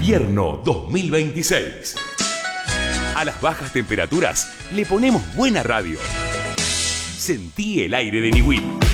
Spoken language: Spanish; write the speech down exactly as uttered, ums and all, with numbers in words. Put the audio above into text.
Invierno dos mil veintiséis. A las bajas temperaturas le ponemos buena radio. Sentí el aire de Niwil.